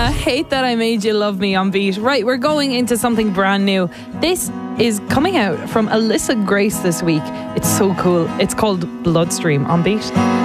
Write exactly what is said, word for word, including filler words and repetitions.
Rihanna, Hate That I Made You Love Me on Beat. Right, we're going into something brand new. This is coming out from Alyssa Grace this week. It's so cool. It's called Bloodstream on Beat.